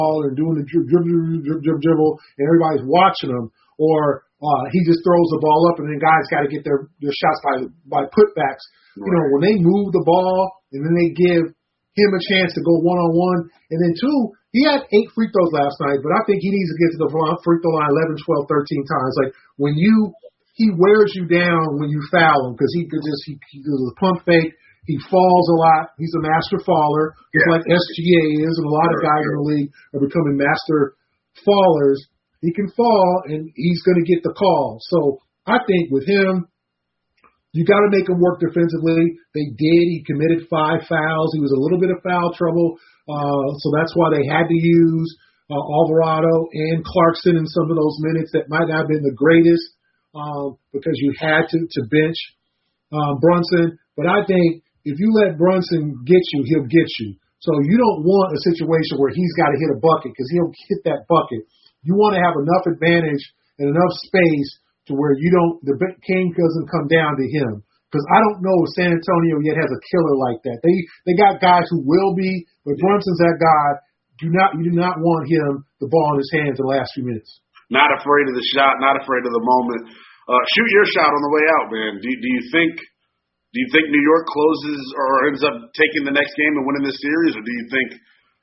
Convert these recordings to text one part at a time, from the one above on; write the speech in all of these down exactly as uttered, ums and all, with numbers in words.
ball and doing the dribble, dribble, dribble, dribble, dribble, and everybody's watching him, or uh, he just throws the ball up and then guys got to get their, their shots by by putbacks. Right. You know, when they move the ball and then they give him a chance to go one-on-one, and then two, he had eight free throws last night, but I think he needs to get to the free throw line eleven, twelve, thirteen times. Like, when you, he wears you down when you foul him because he could just, he, he does a pump fake. He falls a lot. He's a master faller, just yeah. like S G A is, and a lot of guys in the league are becoming master fallers. He can fall, and he's going to get the call. So I think with him, you got to make him work defensively. They did. He committed five fouls. He was a little bit of foul trouble, uh, so that's why they had to use uh, Alvarado and Clarkson in some of those minutes that might not have been the greatest um, because you had to, to bench um, Brunson. But I think if you let Brunson get you, he'll get you. So you don't want a situation where he's got to hit a bucket because he'll hit that bucket. You want to have enough advantage and enough space to where you don't, the king doesn't come down to him. Because I don't know if San Antonio yet has a killer like that. They they got guys who will be, but Brunson's that guy. Do not you do not want him the ball in his hands in the last few minutes. Not afraid of the shot, not afraid of the moment. Uh, shoot your shot on the way out, man. Do do you think do you think New York closes or ends up taking the next game and winning this series, or do you think?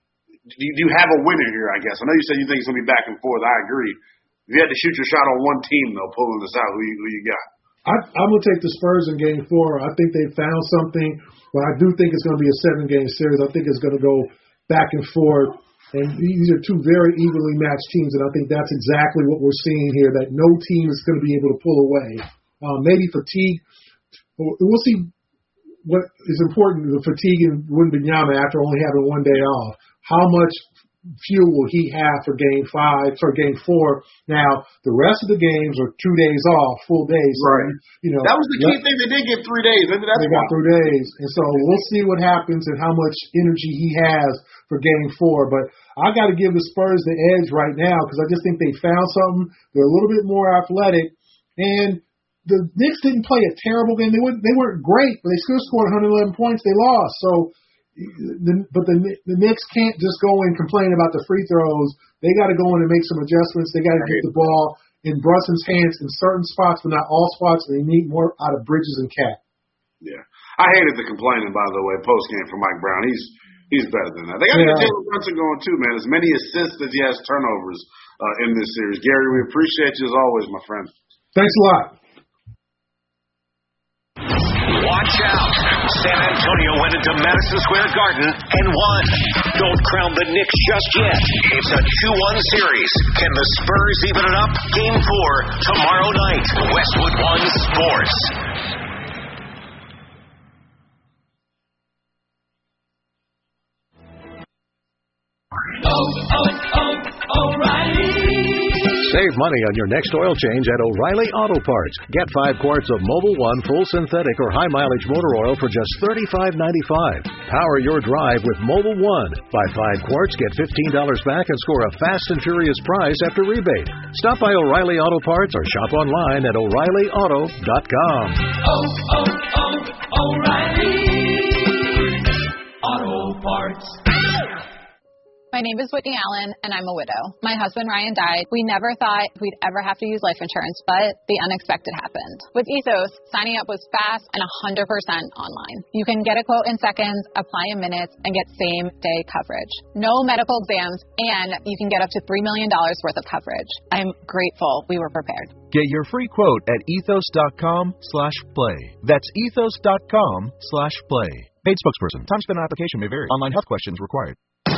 Do you, do you have a winner here, I guess? I know you said you think it's going to be back and forth. I agree. If you had to shoot your shot on one team, though, pulling this out, who you, who you got? I, I'm going to take the Spurs in game four. I think they found something, but I do think it's going to be a seven-game series. I think it's going to go back and forth. And these are two very evenly matched teams, and I think that's exactly what we're seeing here, that no team is going to be able to pull away. Um, maybe fatigue. We'll see what is important, the fatigue in Wembanyama after only having one day off. How much fuel will he have for game five, for game four? Now, the rest of the games are two days off, full days. So, right. You know, that was the key let, thing. They did get three days. That's they got three days. And so we'll see what happens and how much energy he has for game four. But I got to give the Spurs the edge right now because I just think they found something. They're a little bit more athletic. And the Knicks didn't play a terrible game. They weren't, they weren't great, but they still scored one hundred eleven points. They lost. So, The, but the the Knicks can't just go and complain about the free throws. They got to go in and make some adjustments. They got to get the ball in Brunson's hands in certain spots, but not all spots. They need more out of Bridges and Cat. Yeah, I hated the complaining, by the way, post game from Mike Brown. He's he's better than that. They got to yeah. get Jalen Brunson going too, man. As many assists as he has turnovers uh, in this series. Gary, we appreciate you as always, my friend. Thanks a lot. Watch out. San Antonio went into Madison Square Garden and won. Don't crown the Knicks just yet. It's a two one series. Can the Spurs even it up? Game four tomorrow night. Westwood One Sports. Oh, oh, oh, O'Reilly. Save money on your next oil change at O'Reilly Auto Parts. Get five quarts of Mobil One full synthetic or high mileage motor oil for just thirty-five ninety-five. Power your drive with Mobil One. Buy five quarts, get fifteen dollars back, and score a fast and furious prize after rebate. Stop by O'Reilly Auto Parts or shop online at O'Reilly Auto dot com. Oh, oh, oh, O'Reilly Auto Parts. My name is Whitney Allen, and I'm a widow. My husband, Ryan, died. We never thought we'd ever have to use life insurance, but the unexpected happened. With Ethos, signing up was fast and one hundred percent online. You can get a quote in seconds, apply in minutes, and get same-day coverage. No medical exams, and you can get up to three million dollars worth of coverage. I'm grateful we were prepared. Get your free quote at ethos.com slash play. That's ethos.com slash play. Paid spokesperson. Time spent on application may vary. Online health questions required.